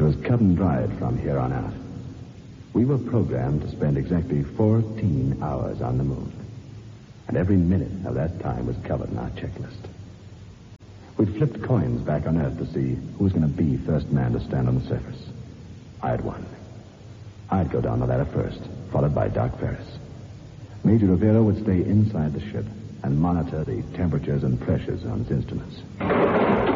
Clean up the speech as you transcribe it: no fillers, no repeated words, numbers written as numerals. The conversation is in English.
was cut and dried from here on out. We were programmed to spend exactly 14 hours on the moon. And every minute of that time was covered in our checklist. We'd flipped coins back on Earth to see who was going to be first man to stand on the surface. I'd won. I'd go down the ladder first, followed by Doc Ferris. Major Rivera would stay inside the ship and monitor the temperatures and pressures on his instruments.